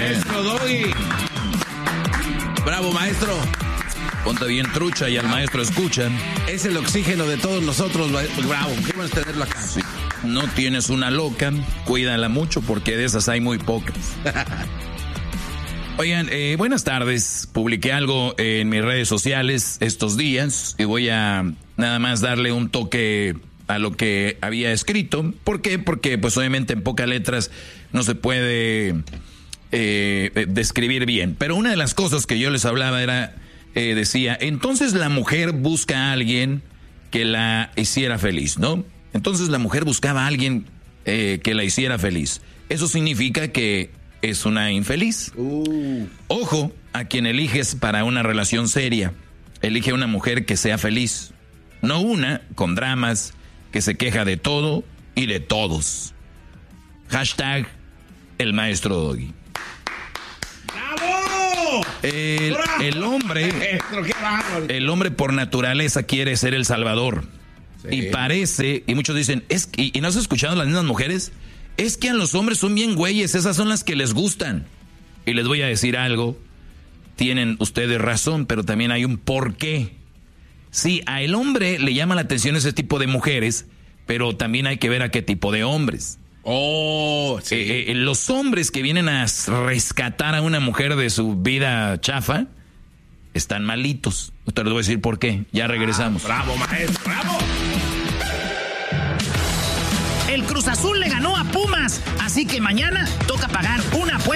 Maestro Doggy. Bravo, maestro. Ponte bien trucha y al maestro escuchan. Es el oxígeno de todos nosotros, bravo. Qué bueno es tenerlo acá. Sí. No tienes una loca, cuídala mucho porque de esas hay muy pocas. Oigan, buenas tardes. Publiqué algo en mis redes sociales estos días y voy a nada más darle un toque a lo que había escrito. ¿Por qué? Porque pues obviamente en pocas letras no se puede describir bien. Pero una de las cosas que yo les hablaba era, decía, entonces la mujer busca a alguien que la hiciera feliz, ¿no? Entonces la mujer buscaba a alguien que la hiciera feliz. Eso significa que es una infeliz. Ojo a quien eliges para una relación seria. Elige una mujer que sea feliz. No una con dramas, que se queja de todo y de todos. Hashtag el maestro Doggy. ¡Bravo! El hombre por naturaleza quiere ser el salvador. Sí. Y parece, y muchos dicen, ¿y no has escuchado a las mismas mujeres? Es que a los hombres son bien güeyes, esas son las que les gustan. Y les voy a decir algo, tienen ustedes razón, pero también hay un porqué. Sí, a el hombre le llama la atención ese tipo de mujeres, pero también hay que ver a qué tipo de hombres. Oh, sí. Los hombres que vienen a rescatar a una mujer de su vida chafa están malitos. Te les voy a decir por qué. Ya regresamos. Bravo, maestro, bravo. El Cruz Azul le ganó a Pumas, así que mañana toca pagar una apuesta.